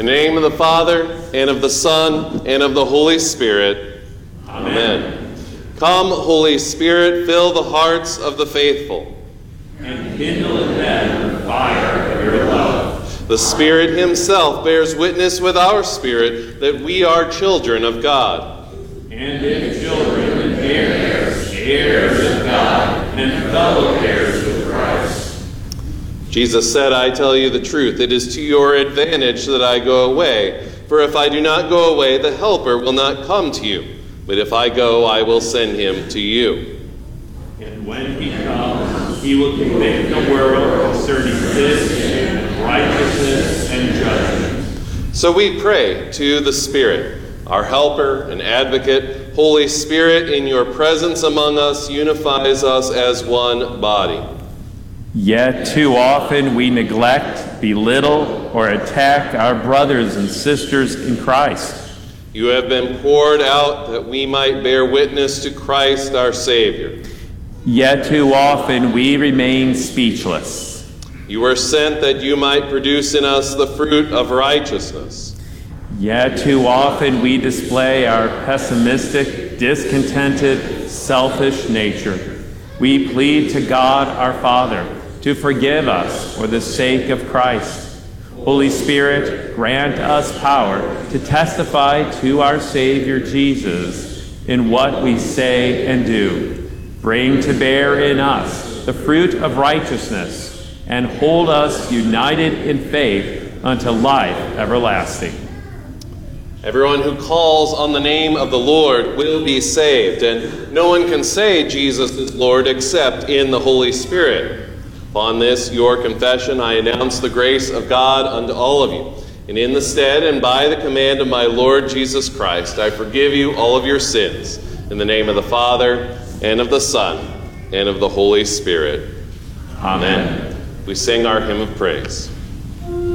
In the name of the Father, and of the Son, and of the Holy Spirit. Amen. Come, Holy Spirit, fill the hearts of the faithful. And kindle in them the fire of your love. The Spirit himself bears witness with our spirit that we are children of God. And if children, and heirs, heirs of God, and fellow heirs with Christ. Jesus said, I tell you the truth, it is to your advantage that I go away. For if I do not go away, the Helper will not come to you. But if I go, I will send him to you. And when he comes, he will convict the world concerning sin, and righteousness, and judgment. So we pray to the Spirit, our helper and advocate. Holy Spirit, in your presence among us, unifies us as one body. Yet too often we neglect, belittle, or attack our brothers and sisters in Christ. You have been poured out that we might bear witness to Christ our Savior. Yet too often we remain speechless. You were sent that you might produce in us the fruit of righteousness. Yet too often we display our pessimistic, discontented, selfish nature. We plead to God our Father to forgive us for the sake of Christ. Holy Spirit, grant us power to testify to our Savior Jesus in what we say and do. Bring to bear in us the fruit of righteousness and hold us united in faith unto life everlasting. Everyone who calls on the name of the Lord will be saved, and no one can say Jesus is Lord except in the Holy Spirit. Upon this, your confession, I announce the grace of God unto all of you. And in the stead and by the command of my Lord Jesus Christ, I forgive you all of your sins. In the name of the Father, and of the Son, and of the Holy Spirit. Amen. We sing our hymn of praise.